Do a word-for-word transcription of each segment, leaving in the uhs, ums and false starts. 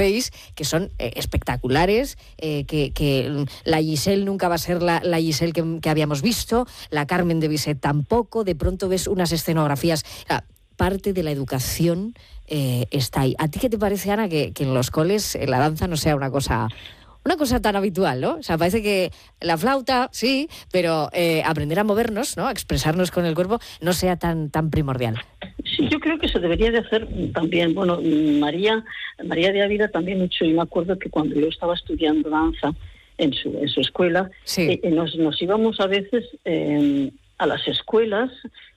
hacéis, que son eh, espectaculares, eh, que, que la Giselle nunca va a ser la, la Giselle que, que habíamos visto, la Carmen de Bizet tampoco, de pronto ves unas escenografías... Ah, parte de la educación eh, está ahí. ¿A ti qué te parece, Ana, que, que en los coles eh, la danza no sea una cosa... Una cosa tan habitual, ¿no? O sea, parece que la flauta, sí, pero eh, aprender a movernos, ¿no? A expresarnos con el cuerpo, no sea tan tan primordial. Sí, yo creo que se debería de hacer también. Bueno, María María de Ávila también mucho. Yo me acuerdo que cuando yo estaba estudiando danza en su en su escuela, sí. eh, nos, nos íbamos a veces eh, a las escuelas.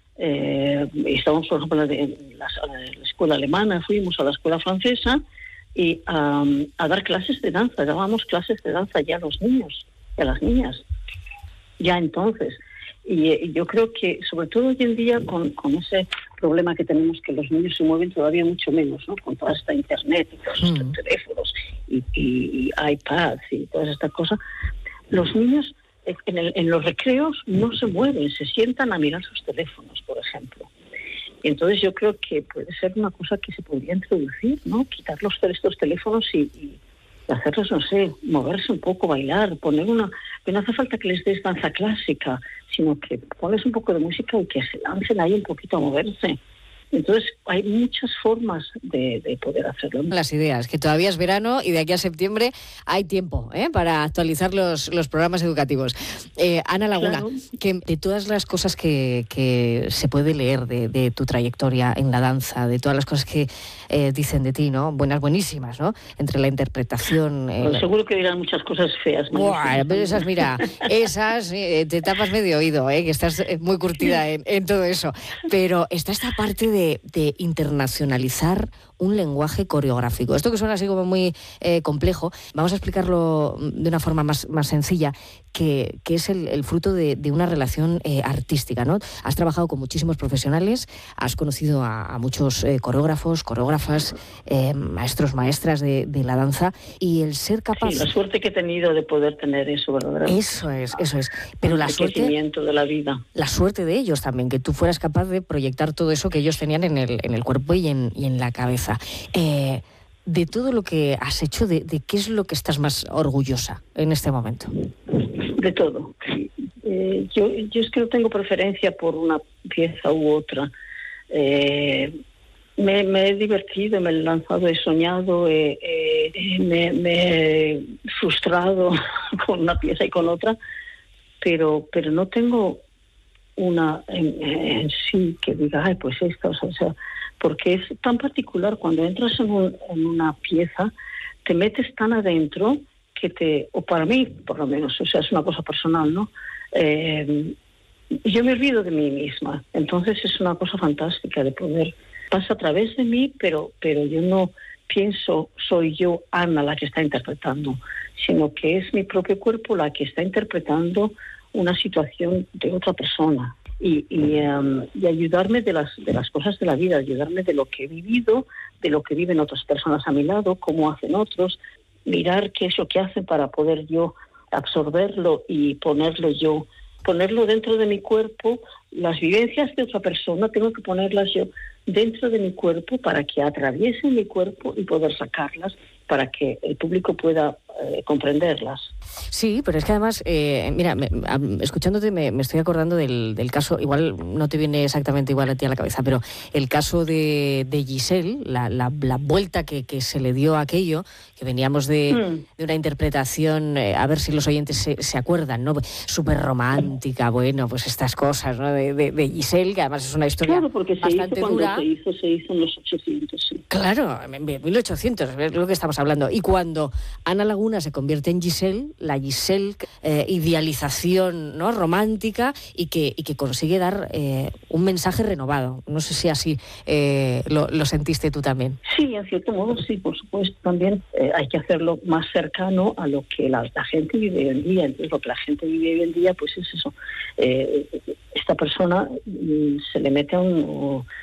Eh, estábamos, por ejemplo, en la, en la escuela alemana, fuimos a la escuela francesa, y um, a dar clases de danza, dábamos clases de danza ya a los niños y a las niñas, ya entonces. Y, y yo creo que, sobre todo hoy en día, con, con ese problema que tenemos, que los niños se mueven todavía mucho menos, ¿no? Con toda esta internet y todos estos mm. teléfonos y, y, y iPads y todas estas cosas, los niños en, el, en los recreos no se mueven, se sientan a mirar sus teléfonos, por ejemplo. Y entonces yo creo que puede ser una cosa que se podría introducir, ¿no? Quitar los, estos teléfonos y, y hacerlos, no sé, moverse un poco, bailar, poner una... Que no hace falta que les des danza clásica, sino que pones un poco de música y que se lancen ahí un poquito a moverse. Entonces hay muchas formas de, de poder hacerlo. Las ideas, que todavía es verano y de aquí a septiembre hay tiempo ¿eh? para actualizar los, los programas educativos. Eh, Ana Laguna, claro. que de todas las cosas que, que se puede leer de, de tu trayectoria en la danza, de todas las cosas que eh, dicen de ti, ¿no? Buenas, buenísimas, ¿no? Entre la interpretación... Eh, bueno, seguro que dirán muchas cosas feas. Buah, pero esas, mira, esas eh, te tapas medio oído, ¿eh? Que estás muy curtida en, en todo eso. Pero está esta parte de De, de internacionalizar un lenguaje coreográfico. Esto que suena así como muy eh, complejo, vamos a explicarlo de una forma más, más sencilla, que, que es el, el fruto de, de una relación eh, artística, ¿no? Has trabajado con muchísimos profesionales, has conocido a, a muchos eh, coreógrafos, coreógrafas, eh, maestros, maestras de, de la danza, y el ser capaz... Sí, la suerte que he tenido de poder tener eso, ¿verdad? Eso es, eso es. Pero la suerte... de la vida. La suerte de ellos también, que tú fueras capaz de proyectar todo eso que ellos tenían en el, en el cuerpo y en, y en la cabeza. Eh, de todo lo que has hecho, de, de qué es lo que estás más orgullosa en este momento? De todo. Eh, yo, yo es que no tengo preferencia por una pieza u otra. Eh, me, me he divertido, me he lanzado, he soñado, eh, eh, me, me he frustrado con una pieza y con otra, pero, pero no tengo una en, en sí que diga, ay, pues esta, o sea, o sea, porque es tan particular cuando entras en, un, en una pieza, te metes tan adentro que te, o para mí, por lo menos, o sea, es una cosa personal, ¿no? Eh, yo me olvido de mí misma, entonces es una cosa fantástica de poder, pasa a través de mí, pero, pero yo no pienso, soy yo, Ana, la que está interpretando, sino que es mi propio cuerpo la que está interpretando una situación de otra persona y, y, um, y ayudarme de las de las cosas de la vida, ayudarme de lo que he vivido, de lo que viven otras personas a mi lado, cómo hacen otros, mirar qué es lo que hacen para poder yo absorberlo y ponerlo yo, ponerlo dentro de mi cuerpo. Las vivencias de otra persona tengo que ponerlas yo dentro de mi cuerpo para que atraviesen mi cuerpo y poder sacarlas para que el público pueda eh, comprenderlas. Sí, pero es que además, eh, mira, me, a, escuchándote me, me estoy acordando del, del caso, igual no te viene exactamente igual a ti a la cabeza, pero el caso de, de Giselle, la, la, la vuelta que, que se le dio a aquello, que veníamos de, mm. de una interpretación, eh, a ver si los oyentes se, se acuerdan, ¿no? Súper romántica, bueno, pues estas cosas, ¿no? De, de, de Giselle, que además es una historia claro, porque se bastante hizo dura. Se hizo, se hizo en los ochocientos, sí. Claro, en mil ochocientos, es lo que estamos hablando. Y cuando Ana Laguna se convierte en Giselle, la Giselle eh, idealización, ¿no? Romántica y que, y que consigue dar eh, un mensaje renovado. No sé si así eh, lo, lo sentiste tú también. Sí, en cierto modo sí, por supuesto. También eh, hay que hacerlo más cercano a lo que la, la gente vive hoy en día. Entonces lo que la gente vive hoy en día pues es eso. Eh, esta persona mm, se le mete a un...